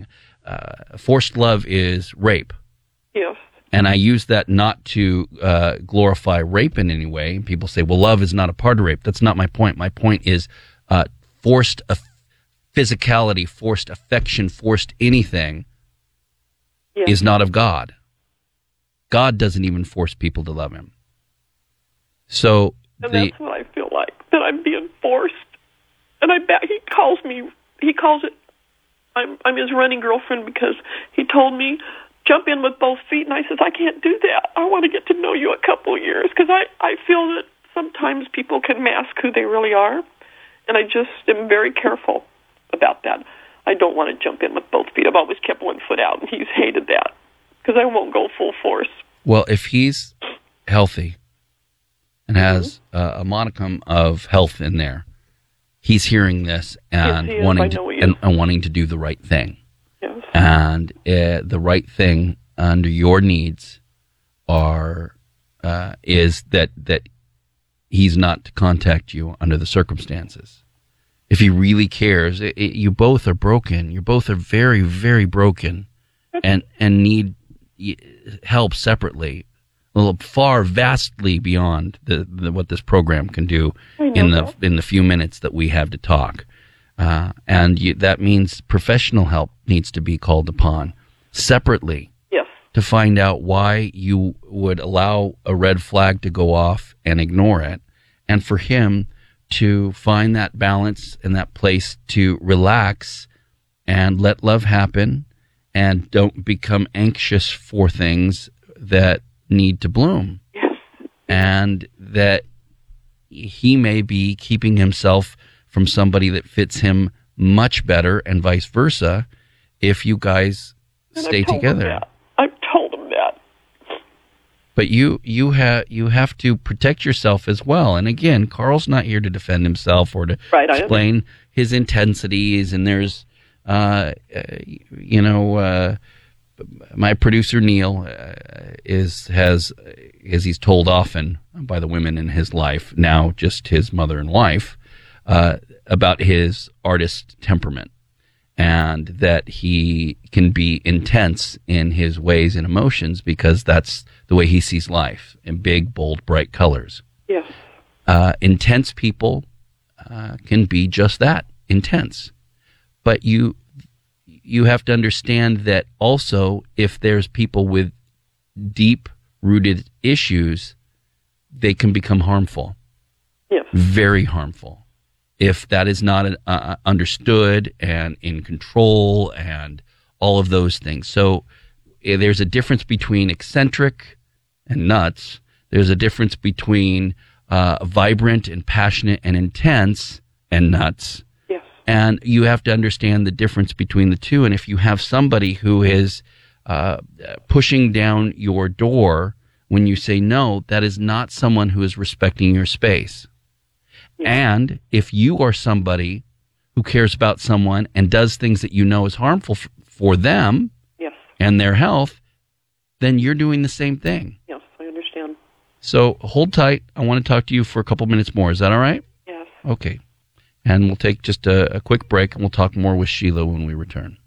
saying. Forced love is rape. Yes. And I use that not to glorify rape in any way. People say, well, love is not a part of rape. That's not my point. My point is forced physicality, forced affection, forced anything is not of God. God doesn't even force people to love him. So that's what I feel like, that I'm being forced. And he calls it, I'm his running girlfriend because he told me, jump in with both feet. And I said, I can't do that. I want to get to know you a couple of years, because I feel that sometimes people can mask who they really are. And I just am very careful about that. I don't want to jump in with both feet. I've always kept one foot out, and he's hated that because I won't go full force. Well, if he's healthy and has a modicum of health in there, he's hearing this and wanting to do the right thing. Yes. And the right thing under your needs is that he's not to contact you under the circumstances. If he really cares, you both are broken. You both are very, very broken, and need help separately, vastly beyond what this program can do in the few minutes that we have to talk. And that means professional help needs to be called upon separately. Yes. To find out why you would allow a red flag to go off and ignore it, and for him to find that balance and that place to relax and let love happen, and don't become anxious for things that need to bloom. Yes. And that he may be keeping himself from somebody that fits him much better, and vice versa, if you guys stay together. I've told him that. But you have to protect yourself as well. And again, Carl's not here to defend himself or to explain his intensities. And there's, my producer Neil has, as he's told often by the women in his life, now just his mother and wife, about his artist temperament, and that he can be intense in his ways and emotions because that's the way he sees life, in big, bold, bright colors. Yes. Intense people can be just that, intense. But you have to understand that also, if there's people with deep-rooted issues, they can become harmful. Yes. Very harmful. If that is not understood and in control and all of those things. So there's a difference between eccentric and nuts. There's a difference between vibrant and passionate and intense and nuts. Yes. And you have to understand the difference between the two. And if you have somebody who is pushing down your door when you say no, that is not someone who is respecting your space. And if you are somebody who cares about someone and does things that you know is harmful for them and their health, then you're doing the same thing. Yes, I understand. So hold tight. I want to talk to you for a couple minutes more. Is that all right? Yes. Okay. And we'll take just a quick break, and we'll talk more with Sheila when we return.